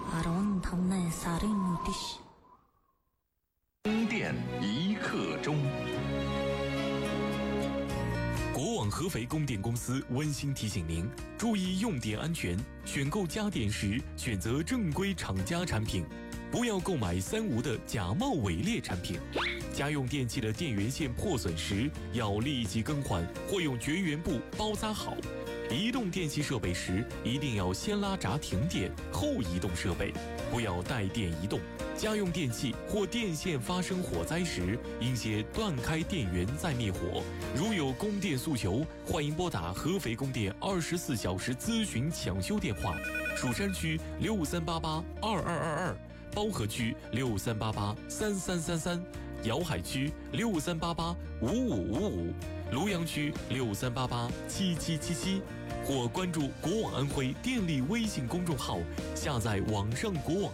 充电一刻钟。 国网合肥供电公司温馨提醒您：注意用电安全，选购家电时选择正规厂家产品，不要购买三无的假冒伪劣产品。家用电器的电源线破损时，要立即更换或用绝缘布包扎好。移动电器设备时，一定要先拉闸停电，后移动设备，不要带电移动。家用电器或电线发生火灾时，应先断开电源再灭火。如有供电诉求，欢迎拨打合肥供电24小时咨询抢修电话：蜀山区63882222，包河区63883333，瑶海区63885555，庐阳区63887777，或关注国网安徽电力微信公众号，下载网上国网